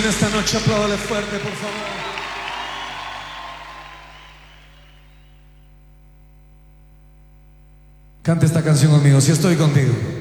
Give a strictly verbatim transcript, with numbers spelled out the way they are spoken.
canción esta noche, apláudale fuerte, por favor. Cante esta canción conmigo, si estoy contigo.